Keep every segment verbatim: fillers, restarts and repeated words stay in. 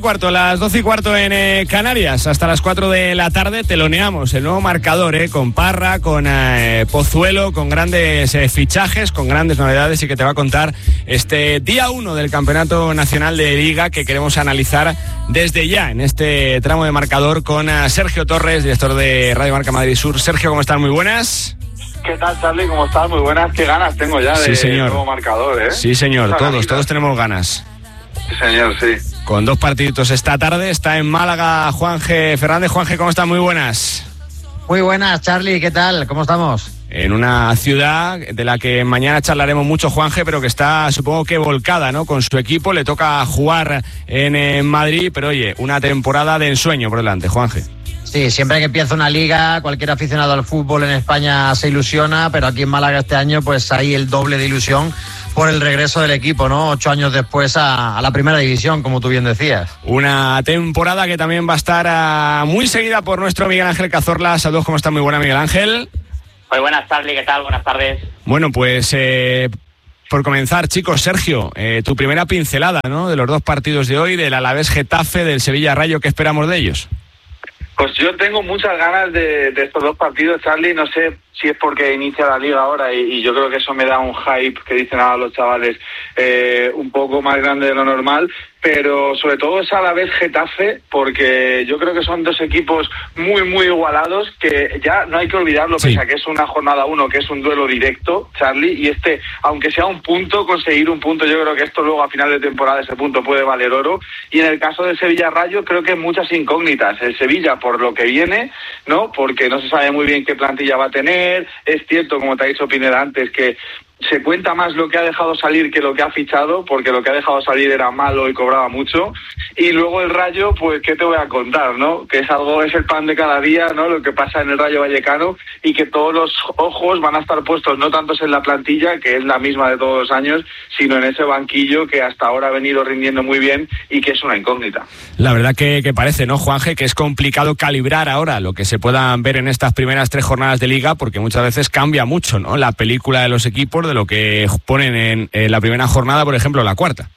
cuarto, las doce y cuarto en eh, Canarias, hasta las cuatro de la tarde teloneamos el nuevo marcador, eh, con Parra, con eh, Pozuelo, con grandes eh, fichajes, con grandes novedades y que te va a contar este día uno del Campeonato Nacional de Liga que queremos analizar desde ya en este tramo de marcador con eh, Sergio Torres, director de Radio Marca Madrid Sur. Sergio, ¿cómo están? Muy buenas. ¿Qué tal, Charlie? ¿Cómo estás? Muy buenas. Qué ganas tengo ya de sí, nuevo marcador, ¿eh? Sí, señor. Muchas todos, ganitas. todos tenemos ganas. Sí, señor, sí. Con dos partiditos esta tarde, está en Málaga Juanje Fernández. Juanje, ¿cómo están? Muy buenas. Muy buenas, Charlie, ¿qué tal? ¿Cómo estamos? En una ciudad de la que mañana charlaremos mucho, Juanje, pero que está, supongo que volcada, ¿no? Con su equipo, le toca jugar en, en Madrid, pero oye, una temporada de ensueño por delante, Juanje. Sí, siempre que empieza una liga, cualquier aficionado al fútbol en España se ilusiona, pero aquí en Málaga este año pues hay el doble de ilusión por el regreso del equipo, ¿no? Ocho años después a, a la primera división, como tú bien decías. Una temporada que también va a estar uh, muy seguida por nuestro Miguel Ángel Cazorla. Saludos, ¿cómo está? Muy buena, Miguel Ángel. Muy buenas, Charlie, ¿qué tal? Buenas tardes. Bueno, pues eh, por comenzar, chicos, Sergio, eh, tu primera pincelada, ¿no? De los dos partidos de hoy, del Alavés Getafe, del Sevilla Rayo, ¿qué esperamos de ellos? Pues yo tengo muchas ganas de, de estos dos partidos, Charlie. No sé si es porque inicia la liga ahora y, y yo creo que eso me da un hype, que dicen ahora los chavales, eh, un poco más grande de lo normal. Pero sobre todo es Alavés Getafe, porque yo creo que son dos equipos muy, muy igualados, que ya no hay que olvidarlo, sí. Pese a que es una jornada uno, que es un duelo directo, Charlie, y este, aunque sea un punto, conseguir un punto, yo creo que esto luego a final de temporada ese punto puede valer oro. Y en el caso del Sevilla Rayo creo que hay muchas incógnitas. El Sevilla por lo que viene, ¿no? Porque no se sabe muy bien qué plantilla va a tener. Es cierto, como te ha dicho Pineda antes, que se cuenta más lo que ha dejado salir que lo que ha fichado, porque lo que ha dejado salir era malo y cobraba mucho. Y luego el Rayo, pues qué te voy a contar, ¿no? Que es algo, es el pan de cada día, ¿no? Lo que pasa en el Rayo Vallecano, y que todos los ojos van a estar puestos no tantos en la plantilla, que es la misma de todos los años, sino en ese banquillo que hasta ahora ha venido rindiendo muy bien y que es una incógnita. La verdad que, que parece, ¿no, Juanje? Que es complicado calibrar ahora lo que se puedan ver en estas primeras tres jornadas de Liga, porque muchas veces cambia mucho, ¿no? La película de los equipos de lo que ponen en, en la primera jornada, por ejemplo, la cuarta.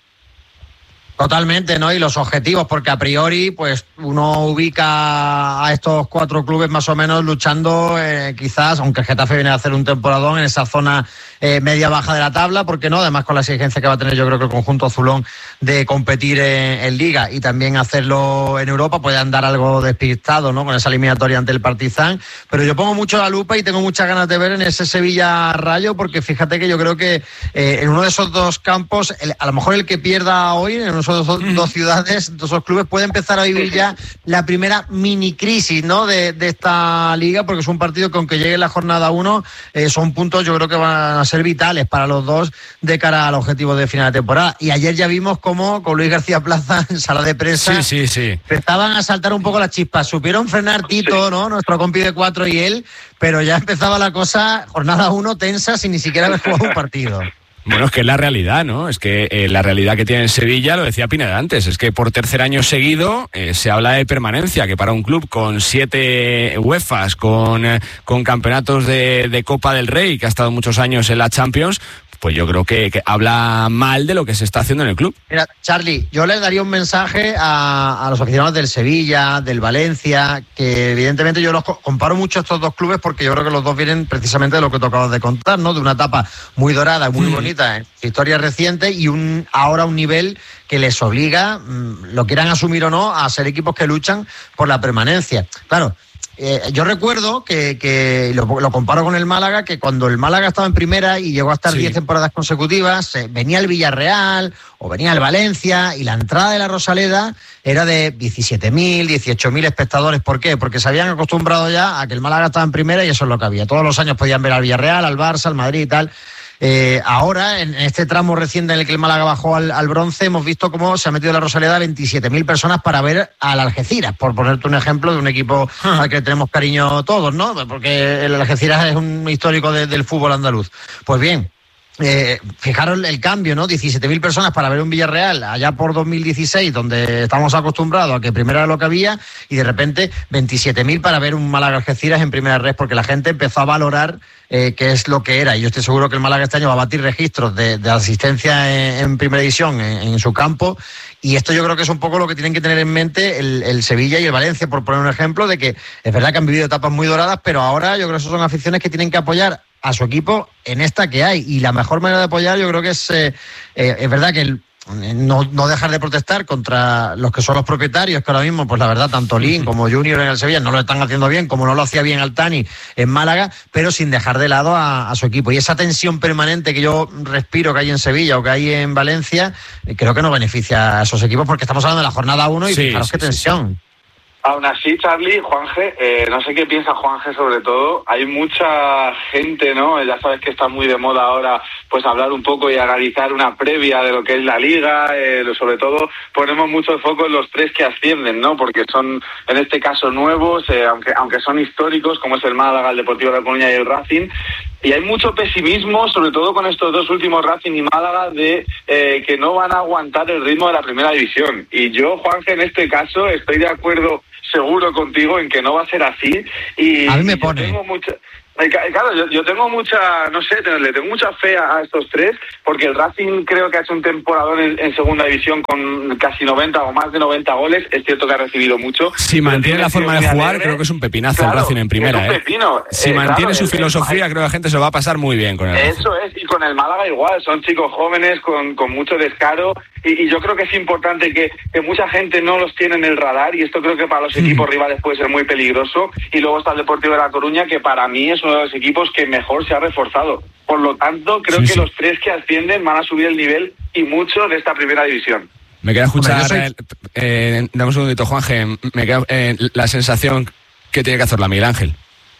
Totalmente, ¿no? Y los objetivos, porque a priori, pues uno ubica a estos cuatro clubes más o menos luchando, eh, quizás, aunque el Getafe viene a hacer un temporadón en esa zona eh, media-baja de la tabla, ¿por qué no? Además, con la exigencia que va a tener yo creo que el conjunto azulón de competir en, en Liga y también hacerlo en Europa, puede andar algo despistado, ¿no? Con esa eliminatoria ante el Partizan. Pero yo pongo mucho la lupa y tengo muchas ganas de ver en ese Sevilla Rayo, porque fíjate que yo creo que eh, en uno de esos dos campos, el, a lo mejor el que pierda hoy, en esos dos, dos ciudades, dos clubes, puede empezar a vivir ya la primera mini crisis, ¿no? De, de esta liga, porque es un partido que aunque llegue la jornada uno, eh, son puntos yo creo que van a ser vitales para los dos de cara al objetivo de final de temporada. Y ayer ya vimos cómo con Luis García Plaza en sala de prensa sí, sí, sí. empezaban a saltar un poco las chispas. Supieron frenar Tito, ¿no? Nuestro compi de cuatro y él, pero ya empezaba la cosa, jornada uno tensa sin ni siquiera haber jugado un partido. Bueno, es que es la realidad, ¿no? Es que eh, la realidad que tiene en Sevilla, lo decía Pineda antes, es que por tercer año seguido eh, se habla de permanencia, que para un club con siete UEFAs, con, eh, con campeonatos de, de Copa del Rey, que ha estado muchos años en la Champions, pues yo creo que, que habla mal de lo que se está haciendo en el club. Mira, Charlie, yo le daría un mensaje a, a los aficionados del Sevilla, del Valencia, que evidentemente yo los comparo mucho a estos dos clubes porque yo creo que los dos vienen precisamente de lo que te acabas de contar, ¿no? De una etapa muy dorada, muy mm. bonita en historia reciente y un ahora un nivel que les obliga, lo quieran asumir o no, a ser equipos que luchan por la permanencia. Claro. Eh, yo recuerdo que, que lo, lo comparo con el Málaga, que cuando el Málaga estaba en primera y llegó a estar diez sí. temporadas consecutivas, eh, venía el Villarreal o venía el Valencia y la entrada de la Rosaleda era de diecisiete mil, dieciocho mil espectadores. ¿Por qué? Porque se habían acostumbrado ya a que el Málaga estaba en primera y eso es lo que había. Todos los años podían ver al Villarreal, al Barça, al Madrid y tal. Eh, ahora, en este tramo reciente en el que el Málaga bajó al, al bronce, hemos visto cómo se ha metido la Rosaleda veintisiete mil personas para ver al Algeciras, por ponerte un ejemplo de un equipo al que tenemos cariño todos, ¿no? Porque el Algeciras es un histórico de, del fútbol andaluz. Pues bien, Eh, fijaros el cambio, ¿no? diecisiete mil personas para ver un Villarreal allá por dos mil dieciséis, donde estamos acostumbrados a que primero era lo que había, y de repente veintisiete mil para ver un Málaga Algeciras en primera red, porque la gente empezó a valorar eh, qué es lo que era. Y yo estoy seguro que el Málaga este año va a batir registros de, de asistencia en, en primera división en, en su campo. Y esto yo creo que es un poco lo que tienen que tener en mente el, el Sevilla y el Valencia, por poner un ejemplo, de que es verdad que han vivido etapas muy doradas, pero ahora yo creo que esas son aficiones que tienen que apoyar a su equipo en esta que hay. Y la mejor manera de apoyar yo creo que es, eh, eh, es verdad que el, no, no dejar de protestar contra los que son los propietarios, que ahora mismo, pues la verdad, tanto Lin como Junior en el Sevilla no lo están haciendo bien, como no lo hacía bien Altani en Málaga, pero sin dejar de lado a, a su equipo. Y esa tensión permanente que yo respiro que hay en Sevilla o que hay en Valencia, creo que no beneficia a esos equipos, porque estamos hablando de la jornada uno y sí, fijaros sí, qué tensión. Sí, sí. Aún así, Charlie, Juanje, eh, no sé qué piensa Juanje sobre todo, hay mucha gente, ¿no? Ya sabes que está muy de moda ahora, pues hablar un poco y analizar una previa de lo que es la Liga, eh, sobre todo ponemos mucho foco en los tres que ascienden, ¿no? Porque son, en este caso, nuevos, eh, aunque aunque son históricos, como es el Málaga, el Deportivo de La Coruña y el Racing. Y hay mucho pesimismo, sobre todo con estos dos últimos, Racing y Málaga, de eh, que no van a aguantar el ritmo de la primera división. Y yo, Juanje, en este caso, estoy de acuerdo seguro contigo en que no va a ser así. Y a mí me pone. Tengo mucha... Claro, yo, yo tengo mucha, no sé, le tengo mucha fe a, a estos tres, porque el Racing creo que ha hecho un temporadón en, en segunda división con casi noventa o más de noventa goles. Es cierto que ha recibido mucho. Si mantiene la forma de jugar, alegre. Creo que es un pepinazo claro, el Racing en primera. Es un pepino. ¿eh? Si eh, mantiene claro, su el, filosofía, el, creo que la gente se lo va a pasar muy bien con el Racing. Eso es, y con el Málaga igual. Son chicos jóvenes con, con mucho descaro. Y, y yo creo que es importante que, que mucha gente no los tiene en el radar, y esto creo que para los equipos mm. rivales puede ser muy peligroso. Y luego está el Deportivo de La Coruña, que para mí es uno de los equipos que mejor se ha reforzado. Por lo tanto, creo sí, que sí. los tres que ascienden van a subir el nivel y mucho de esta primera división. Me queda escuchar, soy... eh, dame un segundito, Juanje, me queda eh, la sensación que tiene que hacer la Miguel Ángel.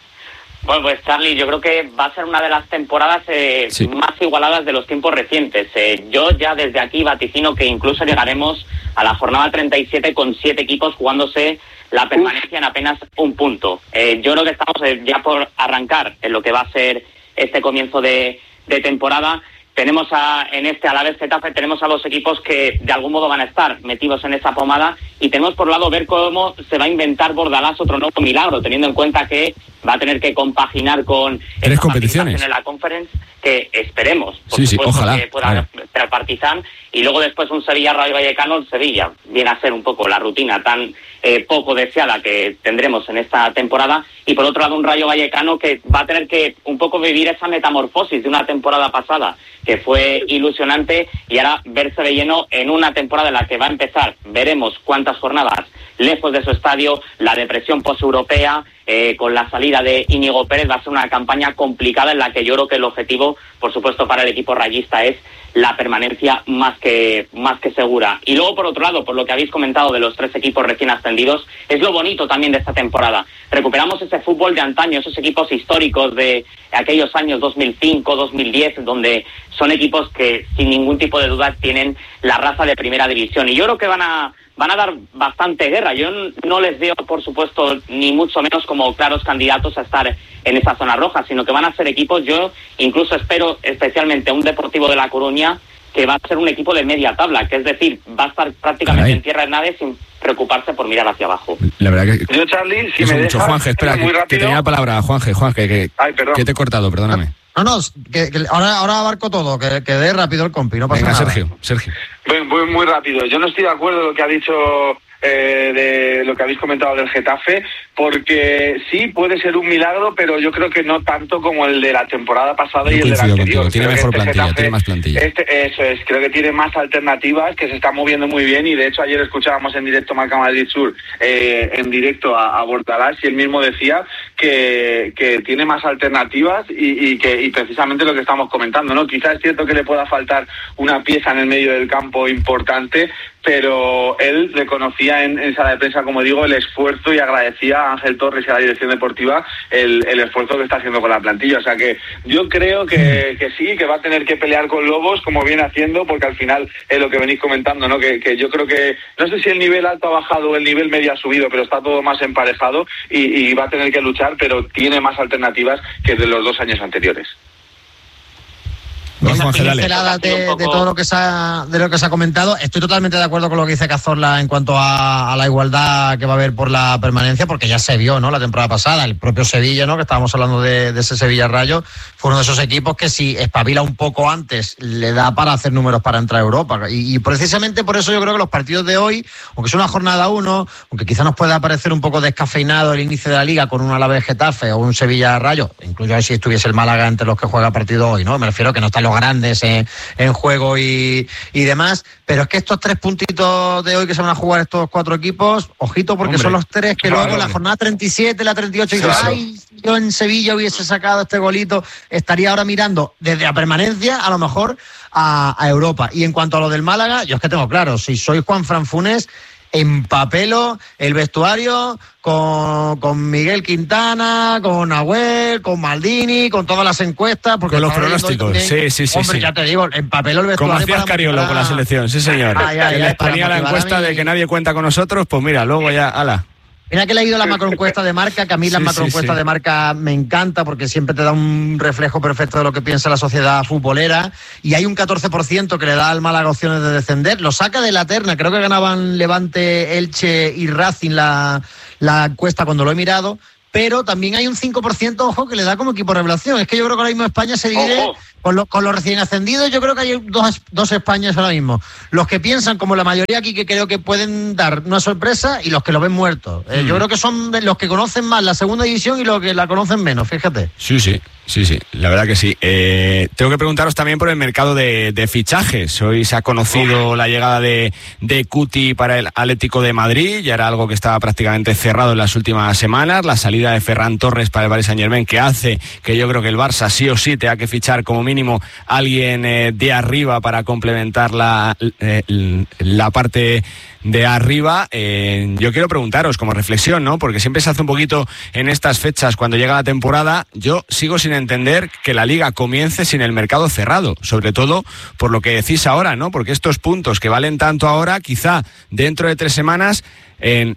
Bueno, pues Charlie, yo creo que va a ser una de las temporadas eh, sí. más igualadas de los tiempos recientes. Eh, yo ya desde aquí vaticino que incluso llegaremos a la jornada treinta y siete con siete equipos jugándose la permanencia en apenas un punto. Eh, yo creo que estamos eh, ya por arrancar en lo que va a ser este comienzo de, de temporada. Tenemos a, en este Alavés Getafe, tenemos a los equipos que de algún modo van a estar metidos en esa pomada, y tenemos por un lado ver cómo se va a inventar Bordalás otro nuevo milagro, teniendo en cuenta que va a tener que compaginar con tres competiciones en la Conference, que esperemos, por sí, supuesto, sí, ojalá, que pueda claro. el Partizan, y luego después un Sevilla Rayo Vallecano. El Sevilla viene a ser un poco la rutina tan eh, poco deseada que tendremos en esta temporada, y por otro lado un Rayo Vallecano que va a tener que un poco vivir esa metamorfosis de una temporada pasada que fue ilusionante, y ahora verse de lleno en una temporada en la que va a empezar, veremos cuántas jornadas lejos de su estadio, la depresión posteuropea, eh, con la salida de Íñigo Pérez. Va a ser una campaña complicada en la que yo creo que el objetivo, por supuesto, para el equipo rayista es la permanencia más que más que segura. Y luego, por otro lado, por lo que habéis comentado de los tres equipos recién ascendidos, es lo bonito también de esta temporada. Recuperamos ese fútbol de antaño, esos equipos históricos de aquellos años dos mil cinco, dos mil diez, donde son equipos que sin ningún tipo de duda tienen la raza de primera división. Y yo creo que van a van a dar bastante guerra. Yo no les veo, por supuesto, ni mucho menos como claros candidatos a estar en esa zona roja, sino que van a ser equipos, yo incluso espero especialmente un Deportivo de La Coruña, que va a ser un equipo de media tabla, que es decir, va a estar prácticamente Caray. en tierra de nadie sin preocuparse por mirar hacia abajo. La verdad que... Yo, Charlie, si me dejas... mucho. Juanje, espera, que, que tenía la palabra, Juanje, Juanje, que, Ay, perdón. que te he cortado, perdóname. No, no, que, que ahora, ahora abarco todo, que, que dé rápido el compi, no pasa Venga, nada. Sergio, Sergio. Muy, muy, muy rápido. Yo no estoy de acuerdo con lo que ha dicho... Eh, de lo que habéis comentado del Getafe, porque sí puede ser un milagro, pero yo creo que no tanto como el de la temporada pasada yo y el de la anterior. Tiene creo mejor este plantilla, Getafe, tiene más plantilla. Este, eso es, creo que tiene más alternativas, que se está moviendo muy bien, y de hecho ayer escuchábamos en directo Marca Madrid Sur, eh, en directo a, a Bordalás, y él mismo decía que, que tiene más alternativas y, y que y precisamente lo que estamos comentando, ¿no? Quizás es cierto que le pueda faltar una pieza en el medio del campo importante, pero él reconocía en, en sala de prensa, como digo, el esfuerzo, y agradecía a Ángel Torres y a la dirección deportiva el, el esfuerzo que está haciendo con la plantilla. O sea que yo creo que, que sí, que va a tener que pelear con Lobos, como viene haciendo, porque al final es lo que venís comentando, ¿no? Que, que yo creo que, no sé si el nivel alto ha bajado o el nivel medio ha subido, pero está todo más emparejado, y, y va a tener que luchar, pero tiene más alternativas que de los dos años anteriores. En las pinceladas de, de todo lo que se ha, de lo que se ha comentado, estoy totalmente de acuerdo con lo que dice Cazorla en cuanto a, a la igualdad que va a haber por la permanencia, porque ya se vio, ¿no? La temporada pasada, el propio Sevilla, ¿no? Que estábamos hablando de, de ese Sevilla Rayo, fue uno de esos equipos que si espabila un poco antes, le da para hacer números para entrar a Europa. Y, y precisamente por eso yo creo que los partidos de hoy, aunque es una jornada uno, aunque quizá nos pueda parecer un poco descafeinado el inicio de la Liga con un Alavés Getafe o un Sevilla Rayo, incluso si estuviese el Málaga entre los que juega partido hoy, ¿no? Me refiero que no están los grandes en, en juego y, y demás, pero es que estos tres puntitos de hoy que se van a jugar estos cuatro equipos, ojito, porque hombre, son los tres que claro, luego la jornada treinta y siete, la treinta y ocho, sí, dices, ay, si yo en Sevilla hubiese sacado este golito, estaría ahora mirando desde la permanencia a lo mejor a, a Europa. Y en cuanto a lo del Málaga, yo es que tengo claro, si soy Juan Fran Funes, empapelo el vestuario con, con Miguel Quintana, con Nahuel, con Maldini, con todas las encuestas, porque con los pronósticos, sí, sí, sí. Hombre, sí. ya te digo, empapelo el vestuario. Como hacías Cariolo con la selección, sí señor. Ay, ay, ay, les ponía la encuesta de que nadie cuenta con nosotros, pues mira, luego ya, ala. Mira que he leído la macroencuesta de Marca, que a mí sí, la macroencuesta sí, sí. de Marca me encanta porque siempre te da un reflejo perfecto de lo que piensa la sociedad futbolera, y hay un catorce por ciento que le da al Málaga opciones de descender, lo saca de la terna, creo que ganaban Levante, Elche y Racing la, la encuesta cuando lo he mirado, pero también hay un cinco por ciento, ojo, que le da como equipo revelación. Es que yo creo que ahora mismo España se divide con, lo, con los recién ascendidos. Yo creo que hay dos, dos Españas ahora mismo. Los que piensan, como la mayoría aquí, que creo que pueden dar una sorpresa, y los que lo ven muertos. Eh, mm. Yo creo que son los que conocen más la segunda división y los que la conocen menos, fíjate. Sí, sí. Sí, sí, la verdad que sí. Eh, tengo que preguntaros también por el mercado de, de fichajes. Hoy se ha conocido oh. la llegada de, de Cuti para el Atlético de Madrid. Ya era algo que estaba prácticamente cerrado en las últimas semanas. La salida de Ferran Torres para el Paris Saint-Germain, que hace que yo creo que el Barça sí o sí tenga que fichar como mínimo a alguien eh, de arriba para complementar la, eh, la parte de arriba. Eh, yo quiero preguntaros como reflexión, ¿no? Porque siempre se hace un poquito en estas fechas cuando llega la temporada. Yo sigo sin entender que la Liga comience sin el mercado cerrado, sobre todo por lo que decís ahora, ¿no? Porque estos puntos que valen tanto ahora, quizá dentro de tres semanas en,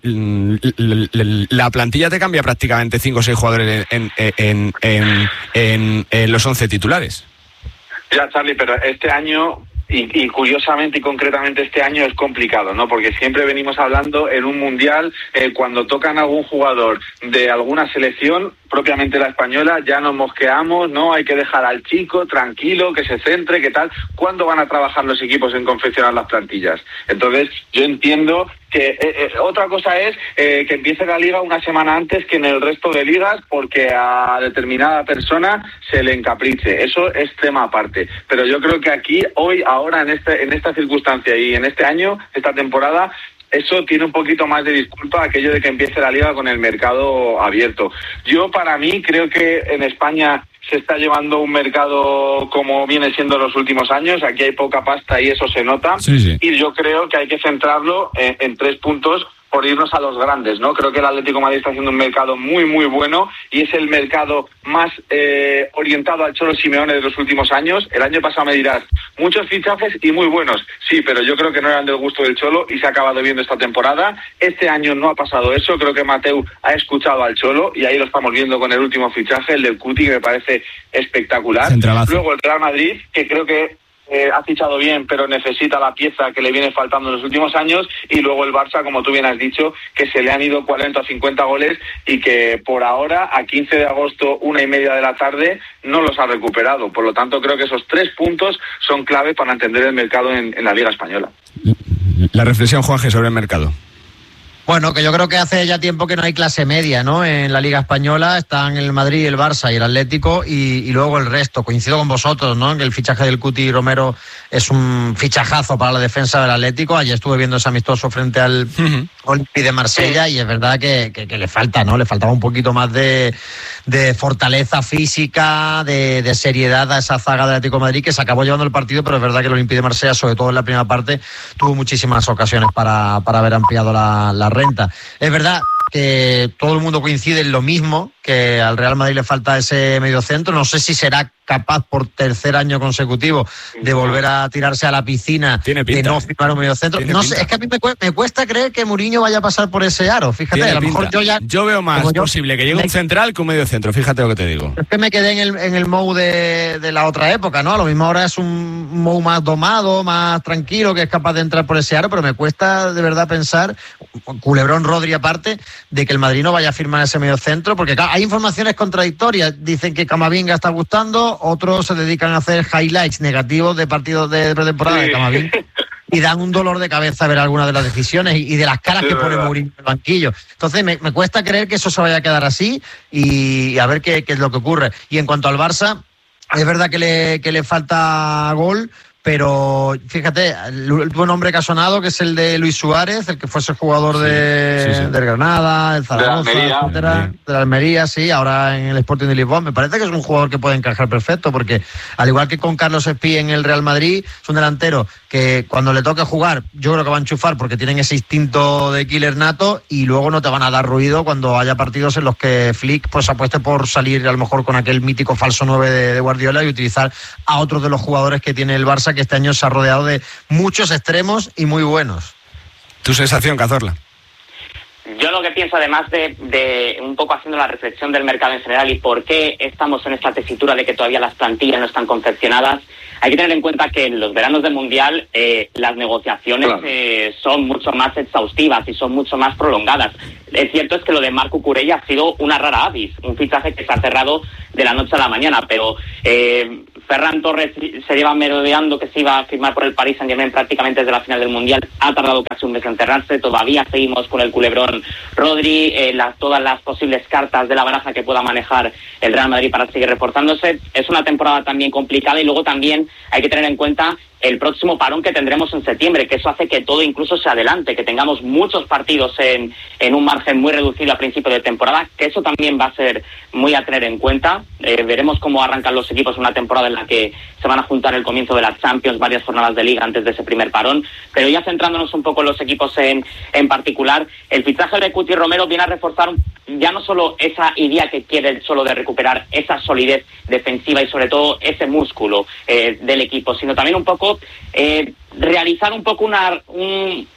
en, la plantilla te cambia prácticamente cinco o seis jugadores en, en, en, en, en, en los once titulares. Ya, Charlie, pero este año... Y, y curiosamente y concretamente este año es complicado, ¿no? Porque siempre venimos hablando en un mundial, eh, cuando tocan algún jugador de alguna selección, propiamente la española, ya nos mosqueamos, ¿no? Hay que dejar al chico tranquilo, que se centre, ¿qué tal? ¿Cuándo van a trabajar los equipos en confeccionar las plantillas? Entonces, yo entiendo que eh, eh, otra cosa es eh, que empiece la liga una semana antes que en el resto de ligas, porque a determinada persona se le encapriche. Eso es tema aparte. Pero yo creo que aquí, hoy, ahora, en este, en esta circunstancia y en este año, esta temporada, eso tiene un poquito más de disculpa aquello de que empiece la liga con el mercado abierto. Yo, para mí, creo que en España se está llevando un mercado como viene siendo los últimos años. Aquí hay poca pasta y eso se nota. Sí, sí. Y yo creo que hay que centrarlo en, en tres puntos por irnos a los grandes, ¿no? Creo que el Atlético de Madrid está haciendo un mercado muy, muy bueno y es el mercado más eh, orientado al Cholo Simeone de los últimos años. El año pasado me dirás, muchos fichajes y muy buenos. Sí, pero yo creo que no eran del gusto del Cholo y se ha acabado viendo esta temporada. Este año no ha pasado eso. Creo que Mateu ha escuchado al Cholo y ahí lo estamos viendo con el último fichaje, el del Cuti, que me parece espectacular. Centralazo. Luego el Real Madrid, que creo que Eh, ha fichado bien, pero necesita la pieza que le viene faltando en los últimos años, y luego el Barça, como tú bien has dicho, que se le han ido cuarenta o cincuenta goles y que por ahora, a quince de agosto, una y media de la tarde, no los ha recuperado. Por lo tanto, creo que esos tres puntos son clave para entender el mercado en, en la Liga Española. La reflexión, Juanje, sobre el mercado. Bueno, que yo creo que hace ya tiempo que no hay clase media, ¿no? En la Liga Española están el Madrid, el Barça y el Atlético y, y luego el resto. Coincido con vosotros, ¿no? En que el fichaje del Cuti Romero es un fichajazo para la defensa del Atlético. Ayer estuve viendo ese amistoso frente al uh-huh. Olympique de Marsella y es verdad que, que, que le falta, ¿no? Le faltaba un poquito más de, de fortaleza física, de, de seriedad a esa zaga del Atlético de Madrid, que se acabó llevando el partido, pero es verdad que el Olympique de Marsella, sobre todo en la primera parte, tuvo muchísimas ocasiones para, para haber ampliado la, la renta. Es verdad que todo el mundo coincide en lo mismo, que al Real Madrid le falta ese mediocentro. No sé si será capaz por tercer año consecutivo de volver a tirarse a la piscina, de no firmar un mediocentro. No sé, es que a mí me cuesta, me cuesta creer que Mourinho vaya a pasar por ese aro. Fíjate, Tiene a lo pinta. mejor yo ya... Yo veo más yo, posible que llegue me, un central que un mediocentro, fíjate lo que te digo. Es que me quedé en el, en el Mou de, de la otra época, ¿no? A lo mismo ahora es un Mou más domado, más tranquilo, que es capaz de entrar por ese aro, pero me cuesta de verdad pensar, culebrón Rodri aparte, de que el Madrid no vaya a firmar ese mediocentro, porque claro, hay informaciones contradictorias. Dicen que Camavinga está gustando, otros se dedican a hacer highlights negativos de partidos de pretemporada sí. de Camavinga y dan un dolor de cabeza ver algunas de las decisiones y, y de las caras sí, que pone Mourinho en el banquillo. Entonces me, me cuesta creer que eso se vaya a quedar así y, y a ver qué, qué es lo que ocurre. Y en cuanto al Barça, es verdad que le, que le falta gol, pero fíjate, el último nombre que ha sonado, que es el de Luis Suárez, el que fuese jugador de, sí, sí, sí. del Granada, el Zaragoza, de la etcétera, de la Almería, sí, ahora en el Sporting de Lisboa. Me parece que es un jugador que puede encajar perfecto, porque al igual que con Carlos Espí en el Real Madrid, es un delantero que cuando le toque jugar, yo creo que va a enchufar porque tienen ese instinto de killer nato y luego no te van a dar ruido cuando haya partidos en los que Flick pues apueste por salir a lo mejor con aquel mítico falso nueve de, de Guardiola y utilizar a otros de los jugadores que tiene el Barça, que este año se ha rodeado de muchos extremos y muy buenos. ¿Tu sensación, Cazorla? Yo lo que pienso, además de, de un poco haciendo la reflexión del mercado en general y por qué estamos en esta tesitura de que todavía las plantillas no están confeccionadas, hay que tener en cuenta que en los veranos del Mundial eh, las negociaciones claro. eh, son mucho más exhaustivas y son mucho más prolongadas. Es cierto es que lo de Marco Curella ha sido una rara avis, un fichaje que se ha cerrado de la noche a la mañana, pero eh, Ferran Torres se lleva merodeando que se iba a firmar por el Paris Saint-Germain prácticamente desde la final del Mundial, ha tardado casi un mes en cerrarse, todavía seguimos con el culebrón Rodri, eh, las, todas las posibles cartas de la baraja que pueda manejar el Real Madrid para seguir reforzándose. Es una temporada también complicada y luego también hay que tener en cuenta el próximo parón que tendremos en septiembre, que eso hace que todo incluso se adelante, que tengamos muchos partidos en, en un margen muy reducido a principio de temporada, que eso también va a ser muy a tener en cuenta. Eh, veremos cómo arrancan los equipos en una temporada en la que se van a juntar el comienzo de la Champions, varias jornadas de Liga antes de ese primer parón, pero ya centrándonos un poco en los equipos en, en particular, el fichaje de Cuti Romero viene a reforzar ya no solo esa idea que quiere solo de recuperar esa solidez defensiva y sobre todo ese músculo eh, del equipo, sino también un poco eh, realizar un poco una, un,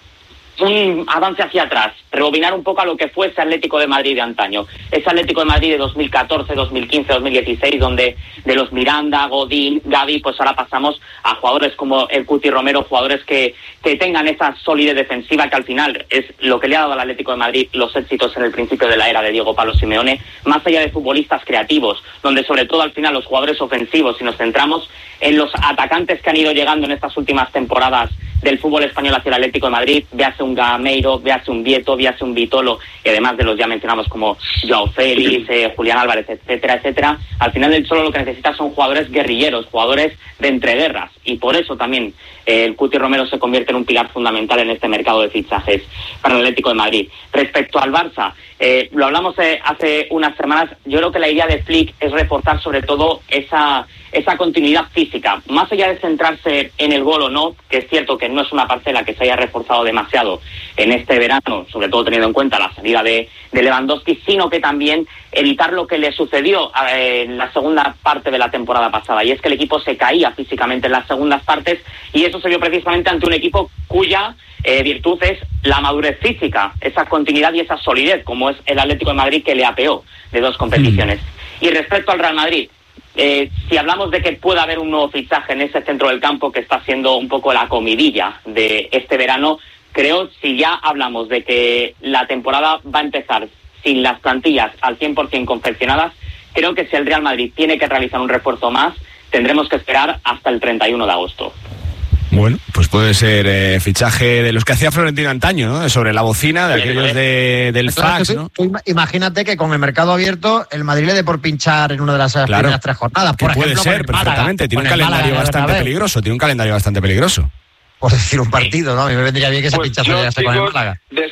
un avance hacia atrás, rebobinar un poco a lo que fue ese Atlético de Madrid de antaño, ese Atlético de Madrid de dos mil catorce, dos mil quince, dos mil dieciséis, donde de los Miranda, Godín, Gavi, pues ahora pasamos a jugadores como el Cuti Romero, jugadores que, que tengan esa solidez defensiva que al final es lo que le ha dado al Atlético de Madrid los éxitos en el principio de la era de Diego Pablo Simeone, más allá de futbolistas creativos, donde sobre todo al final los jugadores ofensivos, si nos centramos en los atacantes que han ido llegando en estas últimas temporadas del fútbol español hacia el Atlético de Madrid, véase un Gameiro, véase un Vieto, véase un Vitolo, y además de los ya mencionamos como Joao Félix, eh, Julián Álvarez, etcétera, etcétera, al final del Cholo lo que necesita son jugadores guerrilleros, jugadores de entreguerras, y por eso también eh, el Cuti Romero se convierte en un pilar fundamental en este mercado de fichajes para el Atlético de Madrid. Respecto al Barça, eh, lo hablamos eh, hace unas semanas, yo creo que la idea de Flick es reforzar sobre todo esa esa continuidad física, más allá de centrarse en el gol o no, que es cierto que no es una parcela que se haya reforzado demasiado en este verano, sobre todo teniendo en cuenta la salida de, de Lewandowski, sino que también evitar lo que le sucedió eh, en la segunda parte de la temporada pasada, y es que el equipo se caía físicamente en las segundas partes, y eso se vio precisamente ante un equipo cuya eh, virtud es la madurez física, esa continuidad y esa solidez, como es el Atlético de Madrid, que le apeó de dos competiciones. Mm. Y respecto al Real Madrid, Eh, si hablamos de que pueda haber un nuevo fichaje en ese centro del campo que está siendo un poco la comidilla de este verano, creo si ya hablamos de que la temporada va a empezar sin las plantillas al cien por ciento confeccionadas, creo que si el Real Madrid tiene que realizar un refuerzo más, tendremos que esperar hasta el treinta y uno de agosto. Bueno, pues puede ser eh, fichaje de los que hacía Florentino antaño, ¿no? Sobre la bocina, de sí, aquellos de, del fax, ¿no? Imagínate que con el mercado abierto el Madrid le dé por pinchar en una de las claro, primeras tres jornadas. Por puede ejemplo, ser, perfectamente. Tiene un calendario bastante peligroso, tiene un calendario bastante peligroso. Por decir un partido, ¿no? A mí me vendría bien que se pues pinchase ya con el Málaga. Después,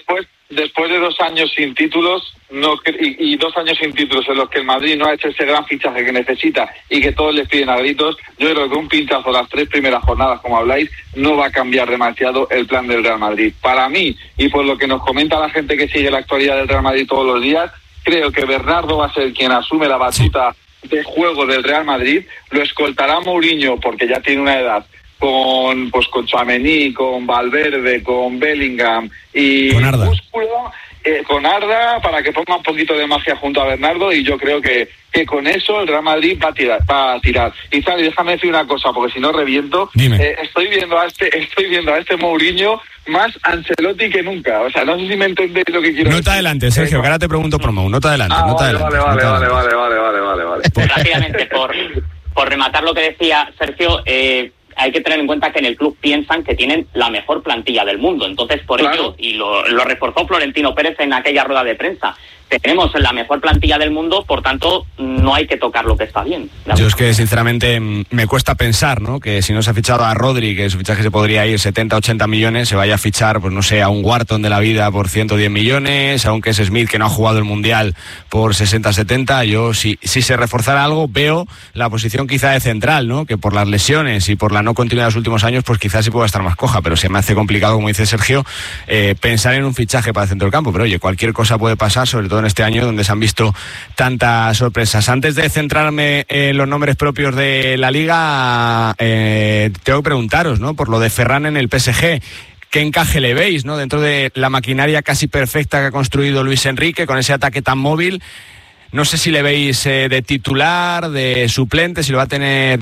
después de dos años sin títulos no y, y dos años sin títulos en los que el Madrid no ha hecho ese gran fichaje que necesita y que todos les piden a gritos, yo creo que un pinchazo las tres primeras jornadas, como habláis, no va a cambiar demasiado el plan del Real Madrid. Para mí, y por lo que nos comenta la gente que sigue la actualidad del Real Madrid todos los días, creo que Bernardo va a ser quien asume la batuta de juego del Real Madrid. Lo escoltará Mourinho porque ya tiene una edad, con pues con Tchouaméni, con Valverde, con Bellingham y con Arda. Músculo, eh, con Arda, para que ponga un poquito de magia junto a Bernardo, y yo creo que, que con eso el Real Madrid va a tirar, va a tirar. Y Sally, déjame decir una cosa, porque si no reviento. Dime. Eh, estoy viendo a este, estoy viendo a este Mourinho más Ancelotti que nunca. O sea, no sé si me entendéis lo que quiero No decir. te adelante, Sergio, Eh, que ahora te pregunto por Mou. No te adelante, ah, no te vale, adelante. vale, no te vale, adelante. vale, vale, vale, vale, vale. Pues rápidamente, por, por rematar lo que decía Sergio, eh, hay que tener en cuenta que en el club piensan que tienen la mejor plantilla del mundo. Entonces, por Claro. ello, y lo, lo reforzó Florentino Pérez en aquella rueda de prensa, tenemos la mejor plantilla del mundo, por tanto, no hay que tocar lo que está bien. Yo es que, sinceramente, me cuesta pensar, ¿no?, que si no se ha fichado a Rodri, que su fichaje se podría ir setenta, ochenta millones, se vaya a fichar, pues no sé, a un Wharton de la vida por ciento diez millones, a un Kes Smith que no ha jugado el Mundial por sesenta, setenta. Yo, si, si se reforzara algo, veo la posición quizá de central, ¿no?, que por las lesiones y por la no continuidad de los últimos años, pues quizás sí pueda estar más coja, pero se me hace complicado, como dice Sergio, eh, pensar en un fichaje para el centro del campo. Pero oye, cualquier cosa puede pasar, sobre todo en este año donde se han visto tantas sorpresas. Antes de centrarme en los nombres propios de la Liga, eh, tengo que preguntaros, ¿no?, por lo de Ferran en el P S G. ¿Qué encaje le veis, ¿no?, dentro de la maquinaria casi perfecta que ha construido Luis Enrique con ese ataque tan móvil? No sé si le veis eh, de titular, de suplente, si lo va a tener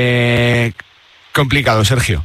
eh, complicado, Sergio.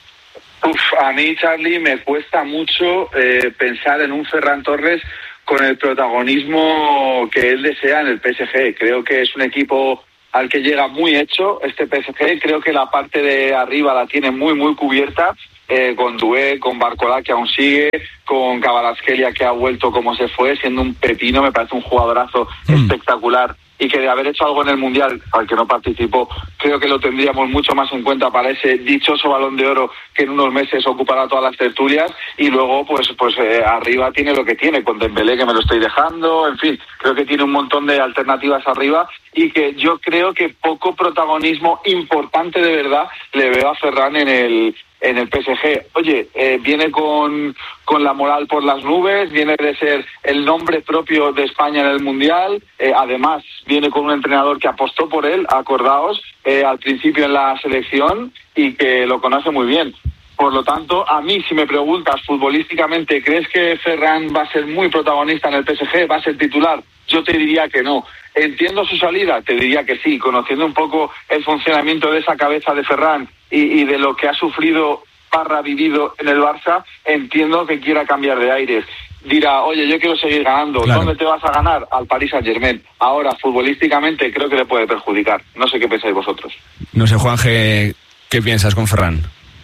Uf, a mí, Charlie, me cuesta mucho eh, pensar en un Ferran Torres con el protagonismo que él desea en el P S G. Creo que es un equipo al que llega muy hecho este P S G. Creo que la parte de arriba la tiene muy, muy cubierta, eh, con Doué, con Barcola, que aún sigue, con Kvaratskhelia, que ha vuelto como se fue, siendo un pepino. Me parece un jugadorazo mm. espectacular, y que de haber hecho algo en el Mundial, al que no participó, creo que lo tendríamos mucho más en cuenta para ese dichoso Balón de Oro que en unos meses ocupará todas las tertulias. Y luego, pues pues eh, arriba tiene lo que tiene, con Dembélé, que me lo estoy dejando, en fin, creo que tiene un montón de alternativas arriba, y que yo creo que poco protagonismo importante de verdad le veo a Ferran en el en el P S G. Oye, eh, viene con, con la moral por las nubes, viene de ser el nombre propio de España en el Mundial, eh, además viene con un entrenador que apostó por él, acordaos, eh, al principio en la selección, y que lo conoce muy bien. Por lo tanto, a mí, si me preguntas futbolísticamente, ¿crees que Ferran va a ser muy protagonista en el P S G? ¿Va a ser titular? Yo te diría que no. ¿Entiendo su salida? Te diría que sí. Conociendo un poco el funcionamiento de esa cabeza de Ferran y, y de lo que ha sufrido barra vivido en el Barça, entiendo que quiera cambiar de aires. Dirá, oye, yo quiero seguir ganando. Claro. ¿Dónde te vas a ganar? Al Paris Saint-Germain. Ahora, futbolísticamente, creo que le puede perjudicar. No sé qué pensáis vosotros. No sé, Juanje, ¿qué piensas con Ferran?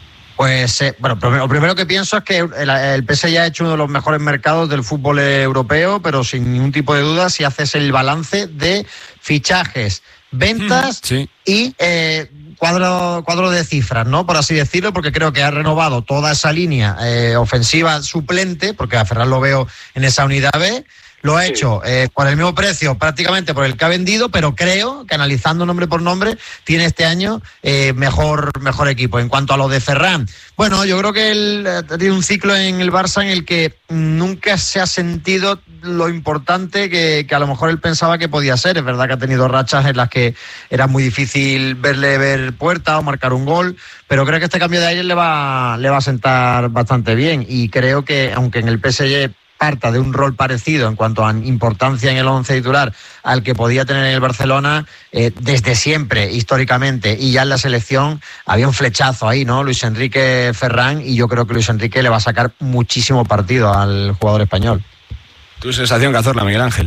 Pues, eh, bueno, lo primero que pienso es que el, el P S G ha hecho uno de los mejores mercados del fútbol europeo, pero sin ningún tipo de duda, si haces el balance de fichajes, ventas mm, sí. y eh, cuadro, cuadro de cifras, ¿no?, por así decirlo, porque creo que ha renovado toda esa línea eh, ofensiva suplente, porque a Ferran lo veo en esa unidad B. Lo ha hecho eh, por el mismo precio, prácticamente por el que ha vendido, pero creo que, analizando nombre por nombre, tiene este año eh, mejor, mejor equipo. En cuanto a lo de Ferran, bueno, yo creo que él ha tenido un ciclo en el Barça en el que nunca se ha sentido lo importante que, que a lo mejor él pensaba que podía ser. Es verdad que ha tenido rachas en las que era muy difícil verle ver puerta o marcar un gol, pero creo que este cambio de aire le va, le va a sentar bastante bien, y creo que, aunque en el P S G parta de un rol parecido en cuanto a importancia en el once titular al que podía tener en el Barcelona, eh, desde siempre, históricamente, y ya en la selección había un flechazo ahí, ¿no? Luis Enrique Ferran, y yo creo que Luis Enrique le va a sacar muchísimo partido al jugador español. ¿Tu sensación, Cazorla, Miguel Ángel?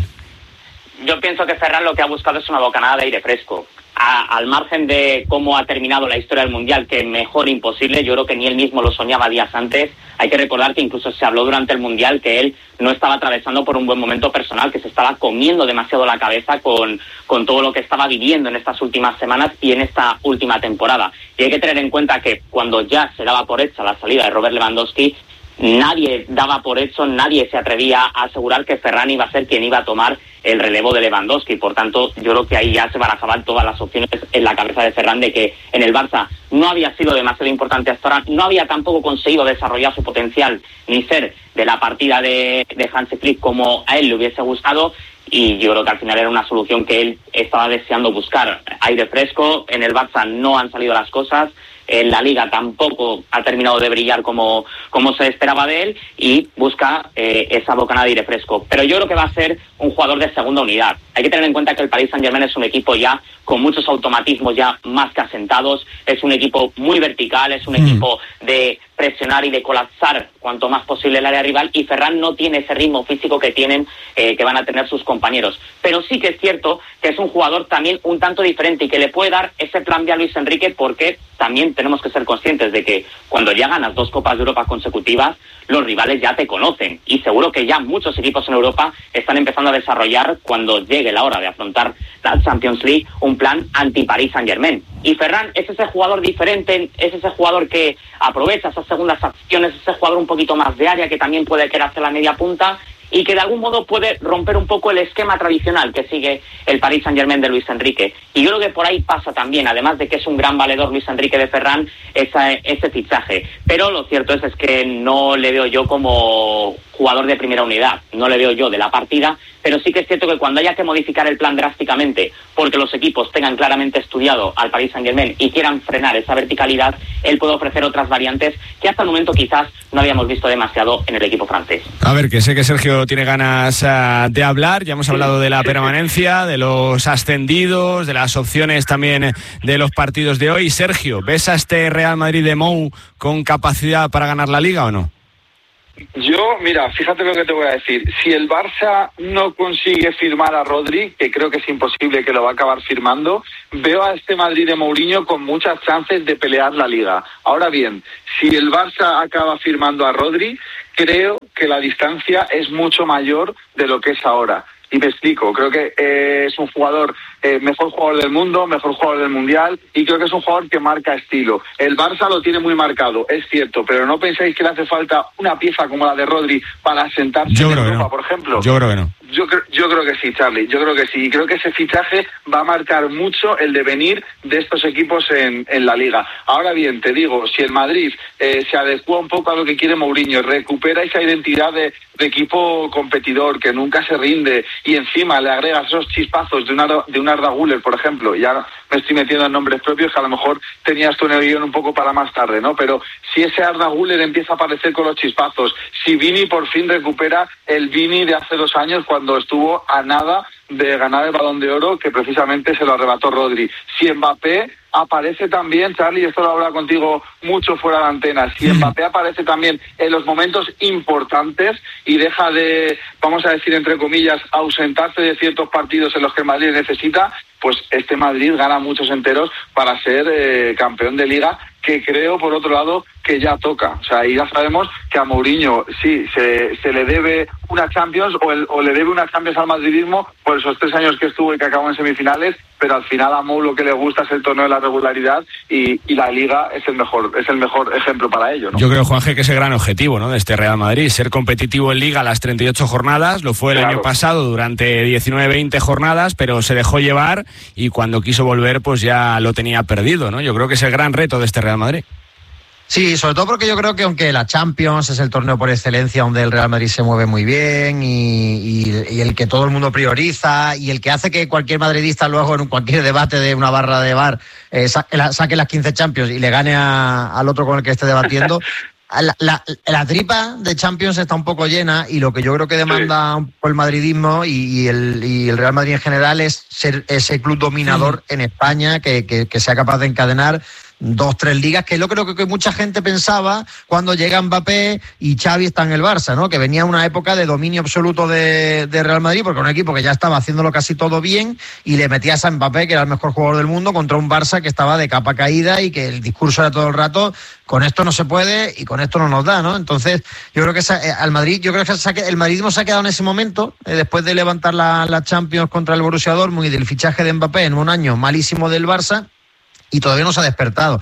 Yo pienso que Ferran lo que ha buscado es una bocanada de aire fresco. A, al margen de cómo ha terminado la historia del Mundial, que mejor imposible, yo creo que ni él mismo lo soñaba días antes. Hay que recordar que incluso se habló durante el Mundial que él no estaba atravesando por un buen momento personal, que se estaba comiendo demasiado la cabeza con, con todo lo que estaba viviendo en estas últimas semanas y en esta última temporada. Y hay que tener en cuenta que cuando ya se daba por hecha la salida de Robert Lewandowski, nadie daba por hecho, nadie se atrevía a asegurar que Ferran iba a ser quien iba a tomar el relevo de Lewandowski. Por tanto, yo creo que ahí ya se barajaban todas las opciones en la cabeza de Ferran de que en el Barça no había sido demasiado importante hasta ahora, no había tampoco conseguido desarrollar su potencial ni ser de la partida de, de Hansi Flick como a él le hubiese gustado, y yo creo que al final era una solución que él estaba deseando buscar. Aire fresco, en el Barça no han salido las cosas, en la Liga tampoco ha terminado de brillar como, como se esperaba de él, y busca eh, esa bocanada de aire fresco. Pero yo creo que va a ser un jugador de segunda unidad. Hay que tener en cuenta que el Paris Saint-Germain es un equipo ya con muchos automatismos ya más que asentados, es un equipo muy vertical, es un mm. equipo de presionar y de colapsar cuanto más posible el área rival, y Ferran no tiene ese ritmo físico que tienen, eh, que van a tener sus compañeros. Pero sí que es cierto que es un jugador también un tanto diferente y que le puede dar ese plan B a Luis Enrique, porque también tenemos que ser conscientes de que cuando ya ganas dos Copas de Europa consecutivas, los rivales ya te conocen, y seguro que ya muchos equipos en Europa están empezando a desarrollar, cuando llegue la hora de afrontar la Champions League, un plan anti-Paris Saint-Germain. Y Ferran es ese jugador diferente, es ese jugador que aprovecha esas segundas acciones, ese jugador un poquito más de área que también puede querer hacer la media punta y que de algún modo puede romper un poco el esquema tradicional que sigue el Paris Saint-Germain de Luis Enrique. Y yo creo que por ahí pasa también, además de que es un gran valedor Luis Enrique de Ferran, esa, ese fichaje. Pero lo cierto es, es que no le veo yo como jugador de primera unidad, no le veo yo de la partida, pero sí que es cierto que cuando haya que modificar el plan drásticamente porque los equipos tengan claramente estudiado al Paris Saint-Germain y quieran frenar esa verticalidad, él puede ofrecer otras variantes que hasta el momento quizás no habíamos visto demasiado en el equipo francés. A ver, que sé que Sergio tiene ganas uh, de hablar, ya hemos hablado de la permanencia, de los ascendidos, de las opciones también de los partidos de hoy. Sergio, ¿ves a este Real Madrid de Mou con capacidad para ganar la Liga o no? Yo, mira, fíjate lo que te voy a decir. Si el Barça no consigue firmar a Rodri, que creo que es imposible que lo va a acabar firmando, veo a este Madrid de Mourinho con muchas chances de pelear la Liga. Ahora bien, si el Barça acaba firmando a Rodri, creo que la distancia es mucho mayor de lo que es ahora. Y me explico, creo que eh, es un jugador, eh, mejor jugador del mundo, mejor jugador del Mundial, y creo que es un jugador que marca estilo. El Barça lo tiene muy marcado, es cierto, pero ¿no pensáis que le hace falta una pieza como la de Rodri para asentarse yo en creo Europa, que no. por ejemplo? Yo creo que no. Yo, cre- yo creo que sí, Charlie, yo creo que sí. Y creo que ese fichaje va a marcar mucho el devenir de estos equipos en, en la Liga. Ahora bien, te digo, si el Madrid eh, se adecua un poco a lo que quiere Mourinho, recupera esa identidad de, de equipo competidor, que nunca se rinde, y encima le agregas esos chispazos de un Arda, de un Arda Güler, por ejemplo, ya me estoy metiendo en nombres propios que a lo mejor tenías tú en el guión un poco para más tarde, ¿no? Pero si ese Arda Güler empieza a aparecer con los chispazos, si Vini por fin recupera el Vini de hace dos años cuando estuvo a nada de ganar el Balón de Oro, que precisamente se lo arrebató Rodri, si Mbappé aparece también, Charlie, esto lo habla contigo mucho fuera de antena, si Mbappé aparece también en los momentos importantes y deja de, vamos a decir entre comillas, ausentarse de ciertos partidos en los que Madrid necesita, pues este Madrid gana muchos enteros para ser eh, campeón de Liga, que creo, por otro lado, que ya toca. O sea, y ya sabemos que a Mourinho sí se, se le debe una Champions o, el, o le debe una Champions al madridismo por esos tres años que estuvo y que acabó en semifinales, pero al final a Mou lo que le gusta es el torneo de la regularidad y, y la Liga es el mejor es el mejor ejemplo para ello, ¿no? Yo creo, Juanje, que es el gran objetivo, ¿no?, de este Real Madrid, ser competitivo en Liga las treinta y ocho jornadas, lo fue el claro. año pasado durante diecinueve veinte jornadas, pero se dejó llevar y cuando quiso volver pues ya lo tenía perdido, ¿no? Yo creo que es el gran reto de este Real Madrid. Sí, sobre todo porque yo creo que aunque la Champions es el torneo por excelencia donde el Real Madrid se mueve muy bien y, y, y el que todo el mundo prioriza y el que hace que cualquier madridista luego en cualquier debate de una barra de bar eh, saque, la, saque las quince Champions y le gane a, al otro con el que esté debatiendo, la, la, la tripa de Champions está un poco llena y lo que yo creo que demanda sí. el madridismo y, y, el, y el Real Madrid en general es ser ese club dominador sí. en España que, que, que sea capaz de encadenar dos, tres ligas, que yo creo que mucha gente pensaba cuando llega Mbappé y Xavi está en el Barça, ¿no? Que venía una época de dominio absoluto de, de Real Madrid, porque un equipo que ya estaba haciéndolo casi todo bien y le metías a Mbappé, que era el mejor jugador del mundo, contra un Barça que estaba de capa caída y que el discurso era todo el rato, con esto no se puede y con esto no nos da, ¿no? Entonces, yo creo que esa, eh, al Madrid, yo creo que se ha, el madridismo se ha quedado en ese momento, eh, después de levantar la, la Champions contra el Borussia Dortmund y del fichaje de Mbappé en un año malísimo del Barça, y todavía no se ha despertado.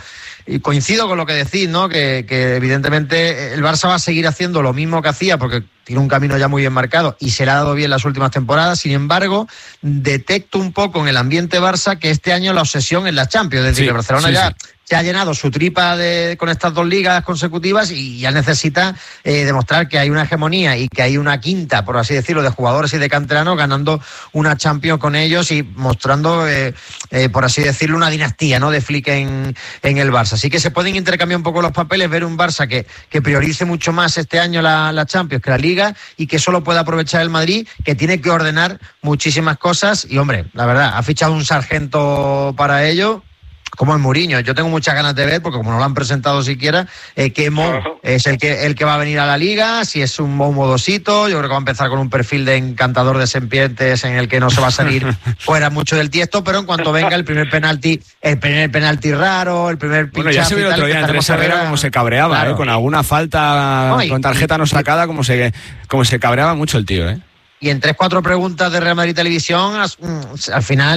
y coincido con lo que decís, ¿no? Que, que evidentemente el Barça va a seguir haciendo lo mismo que hacía porque tiene un camino ya muy bien marcado y se le ha dado bien las últimas temporadas. Sin embargo, detecto un poco en el ambiente Barça que este año la obsesión es la Champions, es decir, sí, que Barcelona sí, ya... sí. se ha llenado su tripa de, con estas dos ligas consecutivas y ya necesita eh, demostrar que hay una hegemonía y que hay una quinta, por así decirlo, de jugadores y de canteranos ganando una Champions con ellos y mostrando, eh, eh, por así decirlo, una dinastía, ¿no?, de Flick en, en el Barça. Así que se pueden intercambiar un poco los papeles, ver un Barça que, que priorice mucho más este año la, la Champions que la Liga y que solo pueda aprovechar el Madrid, que tiene que ordenar muchísimas cosas y, hombre, la verdad, ha fichado un sargento para ello, como el Mourinho. Yo tengo muchas ganas de ver, porque como no lo han presentado siquiera, eh, qué Mou es el que el que va a venir a la Liga, si es un Mou modosito. Yo creo que va a empezar con un perfil de encantador de serpientes en el que no se va a salir fuera mucho del tiesto, pero en cuanto venga el primer penalti, el primer penalti raro, el primer pinchazo... Bueno, ya se vio el otro día en Teresa Herrera cómo se cabreaba, claro. ¿eh? Con alguna falta, no, y, con tarjeta no sacada, como se, como se cabreaba mucho el tío, ¿eh? Y en tres, cuatro preguntas de Real Madrid Televisión, al final,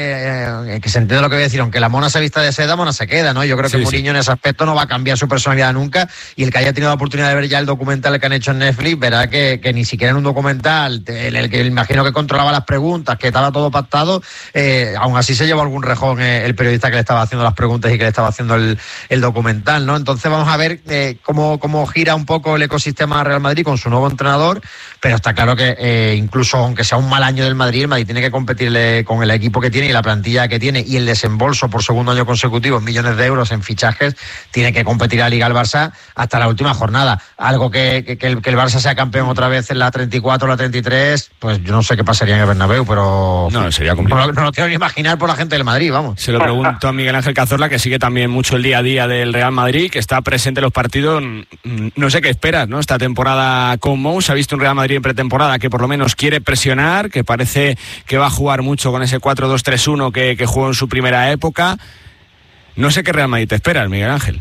eh, que se entiende lo que voy a decir, aunque la mona se vista de seda, mona se queda, ¿no? Yo creo que sí, Mourinho sí. en ese aspecto no va a cambiar su personalidad nunca, y el que haya tenido la oportunidad de ver ya el documental que han hecho en Netflix, verá que, que ni siquiera en un documental, en el que imagino que controlaba las preguntas, que estaba todo pactado, eh, aún así se llevó algún rejón eh, el periodista que le estaba haciendo las preguntas y que le estaba haciendo el, el documental, ¿no? Entonces vamos a ver eh, cómo, cómo gira un poco el ecosistema Real Madrid con su nuevo entrenador, pero está claro que eh, incluso aunque sea un mal año del Madrid, el Madrid tiene que competirle con el equipo que tiene y la plantilla que tiene y el desembolso por segundo año consecutivo, millones de euros en fichajes, tiene que competir a la Liga al Barça hasta la última jornada. Algo que, que, que, el, que el Barça sea campeón otra vez en la treinta y cuatro o la treinta y tres, pues yo no sé qué pasaría en el Bernabéu, pero no, sería complicado. No, no lo quiero ni imaginar por la gente del Madrid, vamos. Se lo pregunto a Miguel Ángel Cazorla, que sigue también mucho el día a día del Real Madrid, que está presente en los partidos. No sé qué esperas, ¿no? Esta temporada con Mou, se ha visto un Real Madrid en pretemporada que por lo menos quiere presionar, que parece que va a jugar mucho con ese cuatro dos tres uno que, que jugó en su primera época. No sé qué Real Madrid te espera, Miguel Ángel.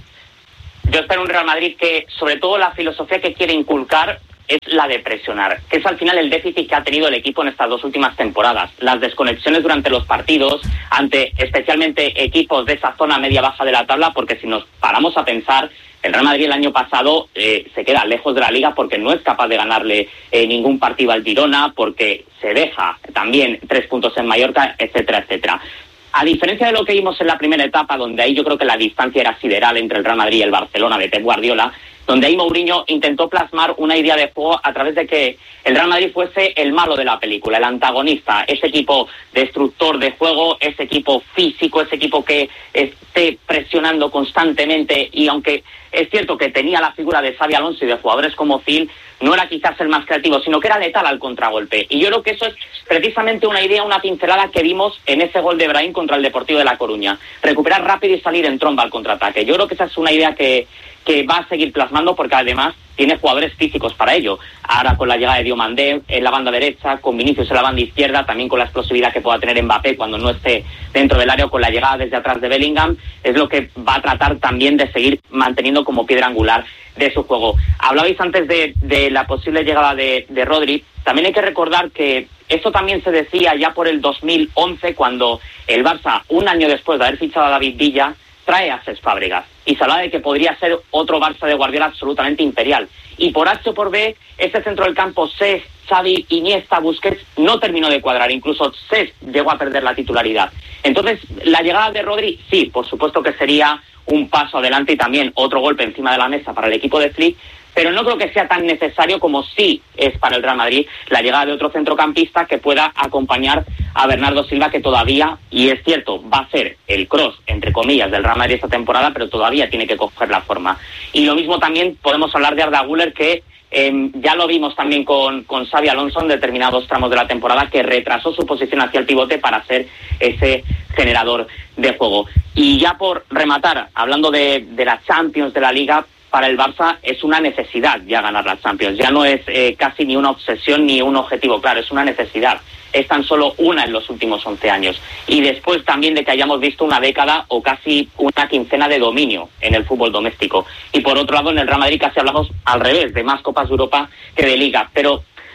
Yo espero un Real Madrid que, sobre todo, la filosofía que quiere inculcar es la de presionar, que es al final el déficit que ha tenido el equipo en estas dos últimas temporadas. Las desconexiones durante los partidos, ante especialmente equipos de esa zona media-baja de la tabla, porque si nos paramos a pensar, el Real Madrid el año pasado eh, se queda lejos de la Liga porque no es capaz de ganarle eh, ningún partido al Girona, porque se deja también tres puntos en Mallorca, etcétera, etcétera. A diferencia de lo que vimos en la primera etapa, donde ahí yo creo que la distancia era sideral entre el Real Madrid y el Barcelona de Pep Guardiola, donde ahí Mourinho intentó plasmar una idea de juego a través de que el Real Madrid fuese el malo de la película, el antagonista, ese equipo destructor de juego, ese equipo físico, ese equipo que esté presionando constantemente, y aunque es cierto que tenía la figura de Xabi Alonso y de jugadores como Phil, no era quizás el más creativo, sino que era letal al contragolpe. Y yo creo que eso es precisamente una idea, una pincelada que vimos en ese gol de Brahim contra el Deportivo de La Coruña. Recuperar rápido y salir en tromba al contraataque. Yo creo que esa es una idea que, que va a seguir plasmando, porque además tiene jugadores físicos para ello. Ahora con la llegada de Diomandé en la banda derecha, con Vinicius en la banda izquierda, también con la explosividad que pueda tener Mbappé cuando no esté dentro del área, con la llegada desde atrás de Bellingham, es lo que va a tratar también de seguir manteniendo como piedra angular de su juego. Hablabais antes de, de la posible llegada de, de Rodri. También hay que recordar que esto también se decía ya por el dos mil once, cuando el Barça, un año después de haber fichado a David Villa, trae a Cesc Fábregas, y se habla de que podría ser otro Barça de Guardiola absolutamente imperial. Y por H o por B, este centro del campo, Cesc, Xavi, Iniesta, Busquets, no terminó de cuadrar. Incluso Cesc llegó a perder la titularidad. Entonces, la llegada de Rodri, sí, por supuesto que sería un paso adelante y también otro golpe encima de la mesa para el equipo de Flick, pero no creo que sea tan necesario como sí es para el Real Madrid la llegada de otro centrocampista que pueda acompañar a Bernardo Silva, que todavía, y es cierto, va a ser el cross, entre comillas, del Real Madrid esta temporada, pero todavía tiene que coger la forma. Y lo mismo también podemos hablar de Arda Güler, que eh, ya lo vimos también con, con Xabi Alonso en determinados tramos de la temporada, que retrasó su posición hacia el pivote para ser ese generador de juego. Y ya por rematar, hablando de, de la Champions, de la Liga, para el Barça es una necesidad ya ganar la Champions. Ya no es eh, casi ni una obsesión ni un objetivo claro, es una necesidad. Es tan solo una en los últimos once años. Y después también de que hayamos visto una década o casi una quincena de dominio en el fútbol doméstico. Y por otro lado, en el Real Madrid casi hablamos al revés, de más Copas de Europa que de Liga. Pero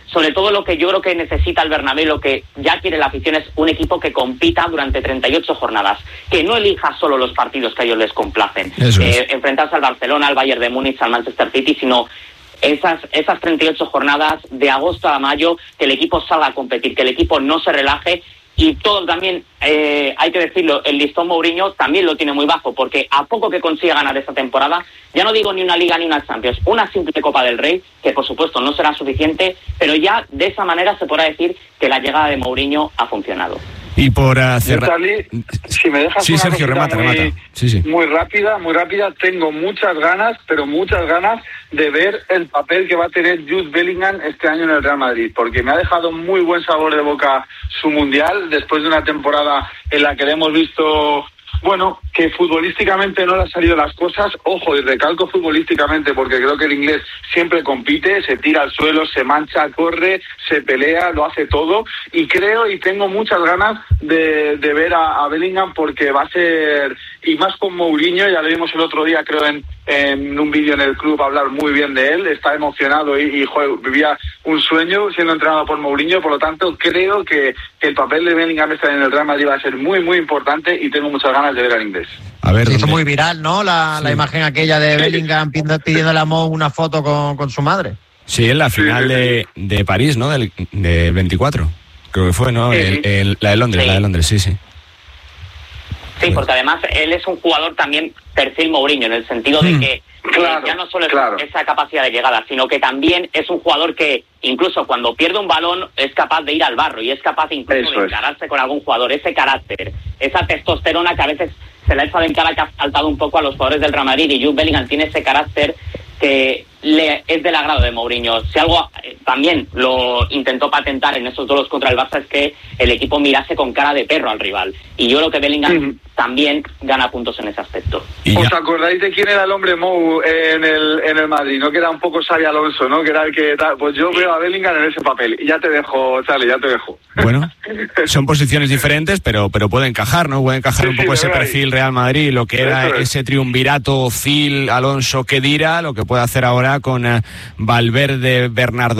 sobre todo lo que yo creo que necesita el Bernabéu, lo que ya quiere la afición es un equipo que compita durante treinta y ocho jornadas, que no elija solo los partidos que a ellos les complacen, eh, enfrentarse al Barcelona, al Bayern de Múnich, al Manchester City, sino esas, esas treinta y ocho jornadas de agosto a mayo, que el equipo salga a competir, que el equipo no se relaje. Y todo también, eh, hay que decirlo, el listón Mourinho también lo tiene muy bajo, porque a poco que consiga ganar esta temporada, ya no digo ni una Liga ni una Champions, una simple Copa del Rey, que por supuesto no será suficiente, pero ya de esa manera se podrá decir que la llegada de Mourinho ha funcionado. Y por hacer... Charlie, si me dejas sí, una Sergio, remata, muy, remata. Sí, sí. muy rápida, muy rápida, tengo muchas ganas, pero muchas ganas de ver el papel que va a tener Jude Bellingham este año en el Real Madrid, porque me ha dejado muy buen sabor de boca su Mundial, después de una temporada en la que le hemos visto... Bueno, que futbolísticamente no le han salido las cosas, ojo, y recalco futbolísticamente porque creo que el inglés siempre compite, se tira al suelo, se mancha, corre, se pelea, lo hace todo, y creo y tengo muchas ganas de, de ver a, a Bellingham porque va a ser, y más con Mourinho, ya lo vimos el otro día creo en, en un vídeo en el club hablar muy bien de él, está emocionado y, y joder, vivía un sueño siendo entrenado por Mourinho, por lo tanto creo que, que el papel de Bellingham este en el Real Madrid va a ser muy muy importante y tengo muchas ganas de ver al inglés. A ver, se hizo muy viral, ¿no? La, sí. la imagen aquella de Bellingham pidiéndole a Mo una foto con, con su madre. Sí, en la final sí, sí, sí. De, de París, ¿no? Del de veinticuatro. Creo que fue, ¿no? Sí. El, el, la de Londres, sí. la de Londres, sí, sí. Sí, porque además él es un jugador también perfil Mourinho, en el sentido de que claro, ya no solo es claro. esa capacidad de llegada, sino que también es un jugador que incluso cuando pierde un balón es capaz de ir al barro y es capaz incluso Eso de encararse es. con algún jugador. Ese carácter, esa testosterona que a veces se le ha echado en cara, que ha saltado un poco a los jugadores del Real Madrid, y Jude Bellingham tiene ese carácter que le es del agrado de Mourinho. Si algo eh, también lo intentó patentar en esos duelos contra el Barça es que el equipo mirase con cara de perro al rival, y yo creo que Bellingham uh-huh. también gana puntos en ese aspecto. ¿Os acordáis de quién era el hombre Mou en el en el Madrid? ¿No? Que era un poco Xabi Alonso, ¿no? Que era el que tal. Pues yo veo a Bellingham en ese papel. Y ya te dejo, Charlie, ya te dejo. Bueno, son posiciones diferentes, pero pero puede encajar, ¿no? Puede encajar sí, un poco sí, ese perfil ahí. Real Madrid, lo que era ese triunvirato Phil, Alonso, Khedira, lo que puede hacer ahora con uh, Valverde, Bernardo